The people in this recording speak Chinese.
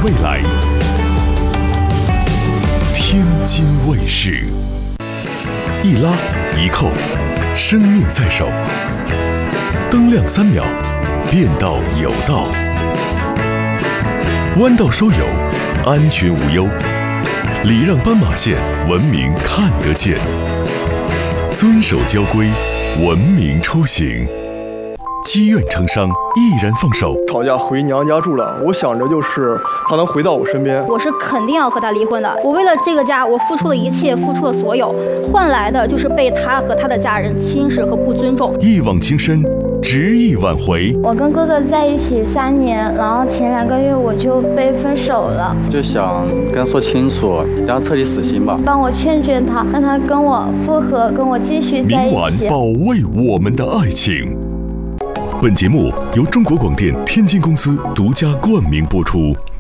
未来。天津卫视，一拉一扣，生命在手，灯亮3秒，变道有道，弯道收油，安全无忧，礼让斑马线，文明看得见，遵守交规，文明出行。积怨成伤，毅然放手。 吵架回娘家住了，我想着就是他能回到我身边。 我是肯定要和他离婚的。我为了这个家，我付出了一切，付出了所有，换来的就是被他和他的家人轻视和不尊重。 一往情深，执意挽回。 我跟哥哥在一起3年，然后前2个月我就被分手了， 就想跟他说清楚，让他彻底死心吧。 帮我劝劝他，让他跟我复合，跟我继续在一起。 明晚保卫我们的爱情。本节目由中国广电天津公司独家冠名播出。